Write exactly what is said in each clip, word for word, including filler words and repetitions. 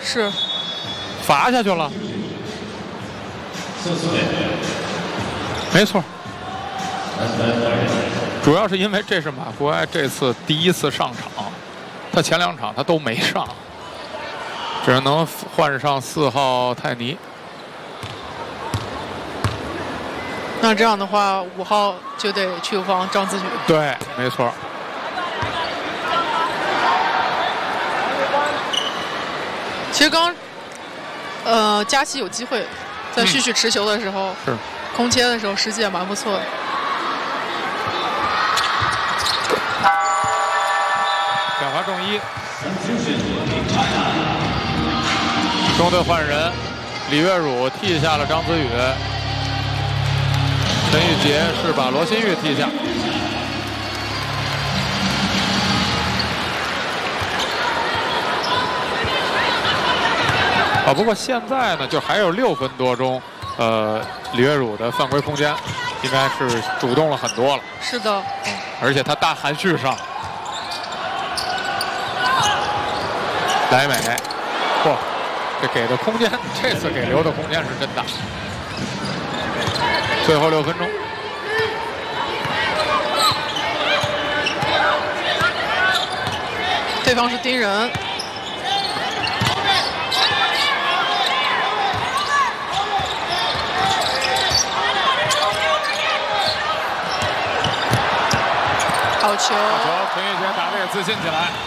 是罚下去了。没错。主要是因为这是马库埃这次第一次上场，他前两场他都没上，只能换上四号泰尼。 那这样的话，五号就得去防张子宇。 对，没错。 其实刚，呃，佳琪有机会在旭旭持球的时候， 嗯、是空切的时候，实际也蛮不错的。 两罚中一，中队换人，李月汝替下了张子宇，陈玉杰是把罗新玉替下。啊，不过现在呢，就还有六分多钟，呃，李月汝的犯规空间应该是主动了很多了。 是的， 嗯、而且他大含蓄上。莱美，嚯，这给的空间，这次给留的空间是真大。最后六分钟， 对方是盯人，好球！ 好球！陈玉杰打得也自信起来。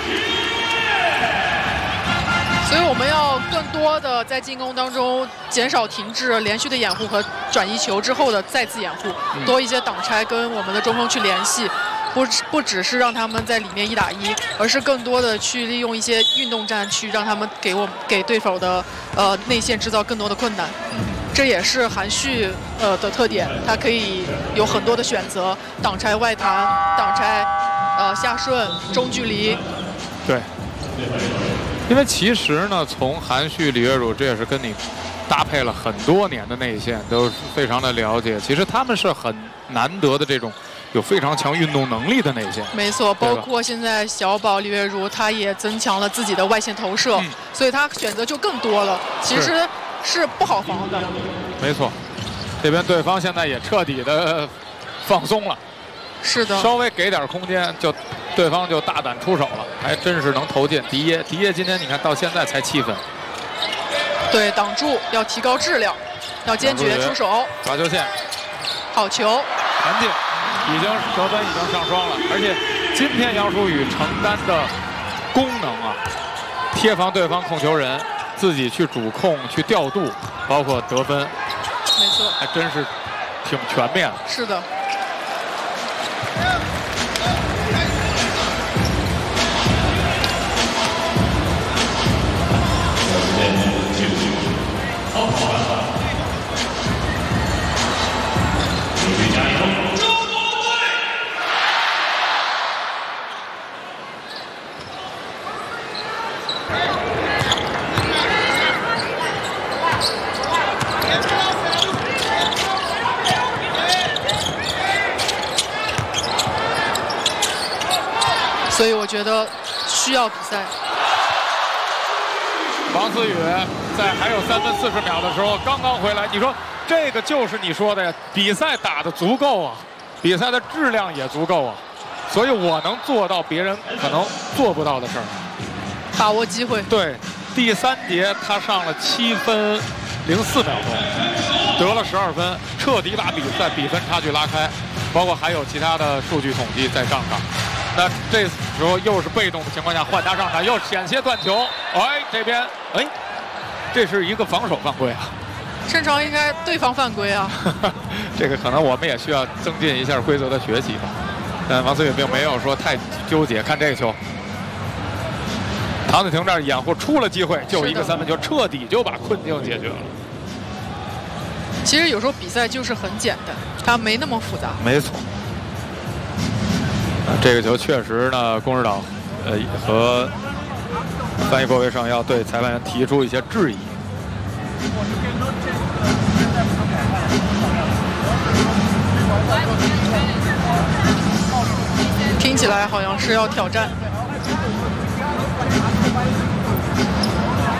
所以我们要更多的在进攻当中减少停滞、连续的掩护和转移球之后的再次掩护， 嗯、 多一些挡拆跟我们的中锋去联系，不不只是让他们在里面一打一，而是更多的去利用一些运动战去让他们给我给对手的呃内线制造更多的困难。这也是韩旭呃的特点，他可以有很多的选择，挡拆外弹、挡拆呃下顺、中距离。 对。因为其实呢，从韩旭、李月汝，这也是跟你搭配了很多年的内线，都非常的了解。其实他们是很难得的这种有非常强运动能力的内线。 没错，包括现在小宝李月汝，他也增强了自己的外线投射，嗯、所以他选择就更多了。其实是不好防的。 没错，这边对方现在也彻底的放松了。 是的， 稍微给点空间就。对方就大胆出手了，还真是能投进。迪耶，迪耶今天你看到现在才七分。 对，挡住要提高质量，要坚决出手。 罚球线， 好球， 传进，已经得分已经上双了。而且今天杨舒宇承担的功能啊，贴防对方控球人，自己去主控、去调度，包括得分， 没错， 还真是挺全面的。 是的。所以我觉得需要比赛。 王思雨在还有三分四十秒的时候刚刚回来，你说这个就是你说的呀，比赛打得足够啊，比赛的质量也足够啊，所以我能做到别人可能做不到的事儿， 把握机会。 对，第三节他上了七分零四秒钟，得了十二分，彻底把比赛比分差距拉开，包括还有其他的数据统计在账上。那这时候又是被动的情况下换他上场，又险些断球。哎，这边哎，这是一个防守犯规啊！ 正常应该对方犯规啊。 这个可能我们也需要增进一下规则的学习吧。但王思雨并没有说太纠结，看这个球，唐子婷这儿掩护出了机会，就一个三分球，彻底就把困境解决了。 其实有时候比赛就是很简单，它没那么复杂。 没错。这个球确实呢，龚指导呃和翻译国卫上要对裁判员提出一些质疑。 听起来好像是要挑战。